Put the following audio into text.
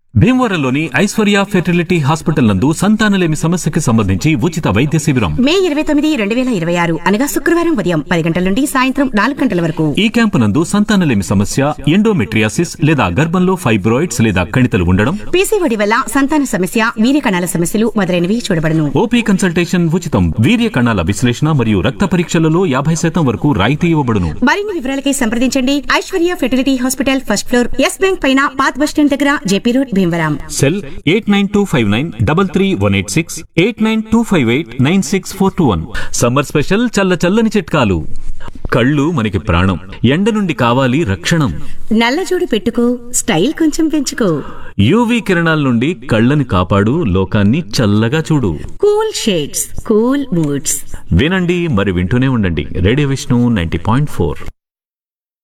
భీమవరంలోని Aishwarya fertility hospital నందు సంతానలేమి సమస్యకి సంబంధించి ఉచిత వైద్య శిబిరం మే 29, 2026 అనగా శుక్రవారం ఉదయం 10 గంటల నుండి సాయంత్రం 4 గంటల వరకు. ఈ క్యాంపు నందు సంతానలేమి సమస్య, ఎండోమెట్రియాసిస్ లేదా గర్భంలో ఫైబ్రాయిడ్స్ లేదా కణితలు ఉండడం, పీసీఓడి వల్ల సంతాన సమస్య, వీర్య కణాల సమస్యలు మొదలైనవి చూడబడును. ఓపీ కన్సల్టేషన్ ఉచితం. వీర్య కణాల విశ్లేషణ మరియు రక్త పరీక్షలలో 50% వరకు రాయితీ ఇవ్వబడును. మరిన్ని వివరాలకై సంప్రదించండి. Aishwarya fertility hospital, first floor, yes bank పైన, పాత బస్ స్టాండ్ దగ్గర, JP road, Bhimavaram. Cell 8925933186 8925896421. Summer special చల్లని చిట్కాలు. కళ్ళు మనకి ప్రాణం. ఎండ నుండి కావాలి రక్షణం. నల్లజోడు పెట్టుకో, స్టైల్ కొంచెం పెంచుకో. యూవీ కిరణాల నుండి కళ్ళని కాపాడు, లోకాన్ని చల్లగా చూడు. Cool shades, cool moods. వినండి, మరి వింటూనే ఉండండి. రేడియో విష్ణు 90.4.